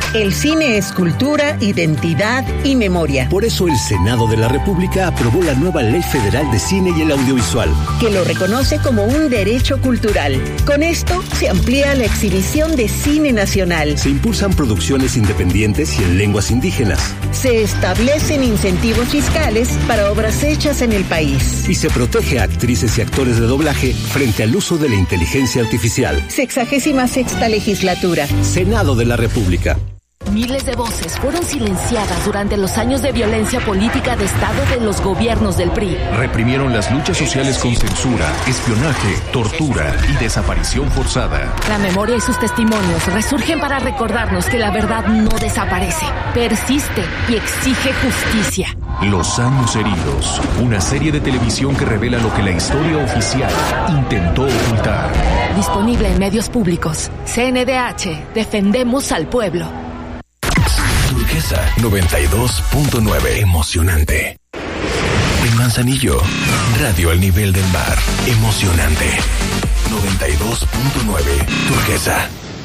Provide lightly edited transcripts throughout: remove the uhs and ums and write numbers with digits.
El cine es cultura, identidad y memoria. Por eso el Senado de la República aprobó la nueva Ley Federal de Cine y el Audiovisual, que lo reconoce como un derecho cultural. Con esto se amplía la exhibición de cine nacional. Se impulsan producciones independientes y en lenguas indígenas. Se establecen incentivos fiscales para obras hechas en el país. Y se protege a actrices y actores de doblaje frente al uso de la inteligencia artificial. 66ª legislatura. Senado de la República. Miles de voces fueron silenciadas durante los años de violencia política de Estado de los gobiernos del PRI. Reprimieron las luchas sociales con censura, espionaje, tortura y desaparición forzada. La memoria y sus testimonios resurgen para recordarnos que la verdad no desaparece, persiste y exige justicia. Los años heridos, una serie de televisión que revela lo que la historia oficial intentó ocultar. Disponible en medios públicos. CNDH, defendemos al pueblo. Turquesa 92.9, emocionante. En Manzanillo, radio al nivel del mar, emocionante. 92.9, Turquesa.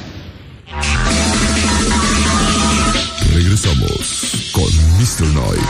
Regresamos con Mr. Night.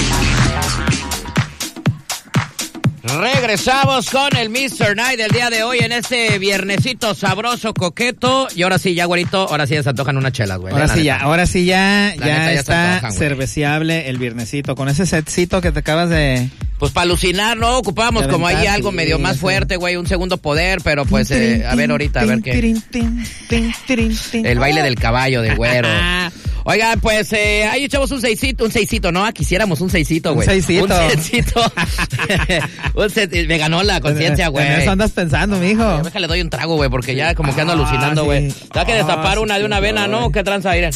Regresamos con el Mr. Night del día de hoy en este viernesito sabroso, coqueto. Y ahora sí, ya, güerito, ahora sí ya se antojan unas chelas, güey. Ahora sí ya está antojan, cerveciable el viernesito. Con ese setcito que te acabas de... Pues para alucinar, ¿no? Ocupábamos como ahí algo medio más fuerte, güey, un segundo poder, pero pues a ver ahorita, a ver qué. El baile del caballo de güero. Oigan, pues ahí echamos un seisito, ¿no? Quisiéramos un seisito, güey. Un seisito. Me ganó la conciencia, güey. En eso andas pensando, mijo. Déjale, doy un trago, güey, porque ya como que ando alucinando, güey. Sí. Tengo que destapar una de una vena, ¿no? ¿Qué tranza, Irene?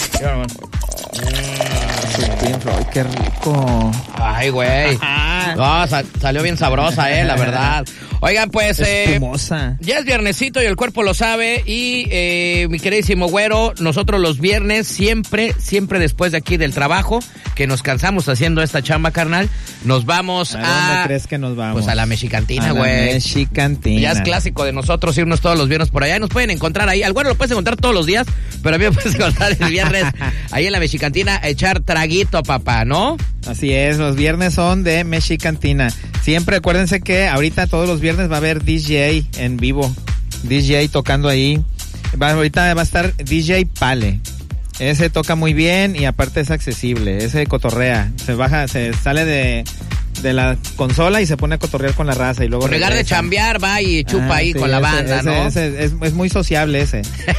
Qué rico. Ay, güey. No, salió bien sabrosa, la verdad. Oigan, pues ya es viernesito y el cuerpo lo sabe. Y mi queridísimo güero, nosotros los viernes siempre después de aquí del trabajo, que nos cansamos haciendo esta chamba, carnal, nos vamos ¿A dónde crees que nos vamos? Pues a la Mexicantina, güey. Mexicantina. Ya es clásico de nosotros irnos todos los viernes por allá. Y nos pueden encontrar ahí. Al güero lo puedes encontrar todos los días, pero a mí me puedes encontrar el viernes ahí en la Mexicantina a echar traguito, papá, ¿no? Así es, los viernes son de Mexicantina. Siempre acuérdense que ahorita todos los viernes va a haber DJ en vivo. DJ tocando ahí. Ahorita va a estar DJ Pale. Ese toca muy bien y aparte es accesible. Ese cotorrea. Se sale de la consola y se pone a cotorrear con la raza y luego en lugar de chambear va y chupa ahí con la banda, ¿no? Es muy sociable ese.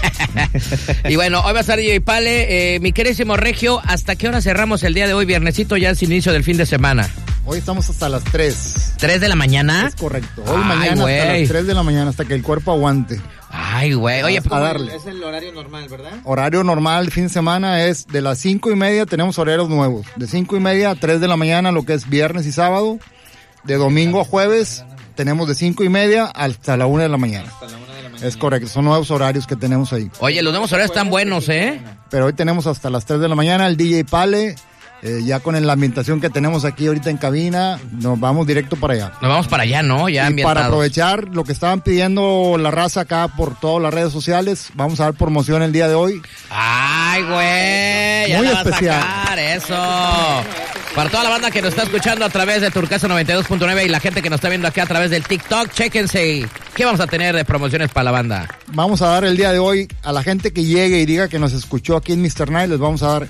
Y bueno, hoy va a estar DJ Pale. Mi queridísimo Regio, ¿hasta qué hora cerramos el día de hoy, viernesito, ya es inicio del fin de semana? Hoy estamos hasta las 3. ¿3 de la mañana? Es correcto. Hoy mañana hasta las 3 de la mañana, hasta que el cuerpo aguante. Ay, güey. Oye, a darle. Es el horario normal, ¿verdad? Horario normal, fin de semana es de las 5:30, tenemos horarios nuevos. De 5:30 a 3 de la mañana, lo que es viernes y sábado. De domingo a jueves, tenemos de 5:30 hasta la 1 de la mañana. Hasta la 1 de la mañana. Es correcto, son nuevos horarios que tenemos ahí. Oye, los nuevos horarios están buenos, ¿eh? Pero hoy tenemos hasta las 3 de la mañana el DJ Pale. Ya con la ambientación que tenemos aquí ahorita en cabina, nos vamos directo para allá. Nos vamos para allá, ¿no? Ya y para aprovechar lo que estaban pidiendo la raza acá por todas las redes sociales, vamos a dar promoción el día de hoy. ¡Ay, güey! Ya muy la especial. Va a sacar, eso. Para toda la banda que nos está escuchando a través de Turquesa 92.9 y la gente que nos está viendo aquí a través del TikTok, chéquense. ¿Qué vamos a tener de promociones para la banda? Vamos a dar el día de hoy a la gente que llegue y diga que nos escuchó aquí en Mr. Night, les vamos a dar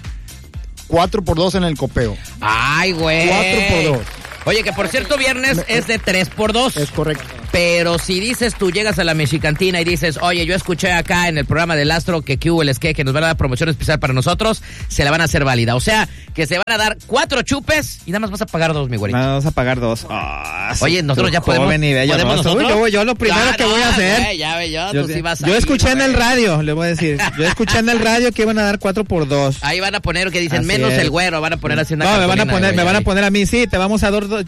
4x2 en el copeo. ¡Ay, güey! 4x2. Oye, que por cierto, viernes es de 3x2. Es correcto. Pero si dices, tú llegas a la Mexicantina y dices, oye, yo escuché acá en el programa del Astro que que nos van a dar promoción especial para nosotros, se la van a hacer válida. O sea, que se van a dar 4 chupes y nada más vas a pagar 2, mi güerito. Vamos a pagar 2. Oye, nosotros ya podemos. ¿Podemos nosotros? Yo lo primero que voy a hacer. Tú sí vas a yo escuché en el radio, le voy a decir. Yo escuché en el radio que iban a dar 4x2. Ahí van a poner que dicen así menos es. El güero, van a poner así una. No, me van a poner a mí, sí, te vamos a dar